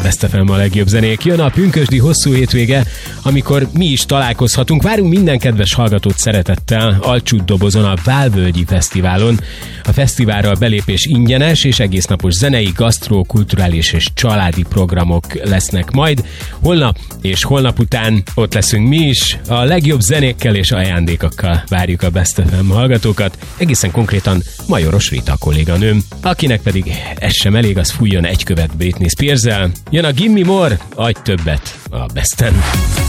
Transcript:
Best FM a legjobb zenék. Jön a pünkösdi hosszú hétvége, amikor mi is találkozhatunk. Várunk minden kedves hallgatót szeretettel Alcsútdobozon, a Válvölgyi Fesztiválon. A fesztiválra a belépés ingyenes, és egésznapos zenei, gasztró, kulturális és családi programok lesznek majd. Holnap és holnap után ott leszünk mi is. A legjobb zenékkel és ajándékokkal várjuk a Best FM hallgatókat. Egészen konkrétan Majoros Rita kolléganőm, akinek pedig ez sem elég, az fújjon egy követ Britney Spears-el. Jön a Gimme More, adj többet a Besten.